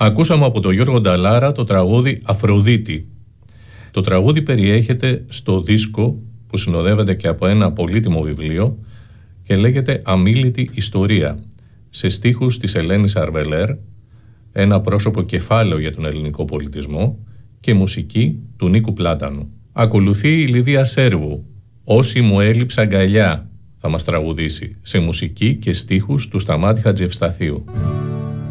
Ακούσαμε από τον Γιώργο Νταλάρα το τραγούδι «Αφροδίτη». Το τραγούδι περιέχεται στο δίσκο που συνοδεύεται και από ένα πολύτιμο βιβλίο και λέγεται «Αμίλητη Ιστορία», σε στίχους της Ελένης Αρβελέρ, ένα πρόσωπο κεφάλαιο για τον ελληνικό πολιτισμό, και μουσική του Νίκου Πλάτανου. Ακολουθεί η Λιδία Σέρβου, «Όσοι μου έλειψε αγκαλιά», θα μας τραγουδήσει, σε μουσική και στίχους του Σταμάτη Χατζιευσταθίου.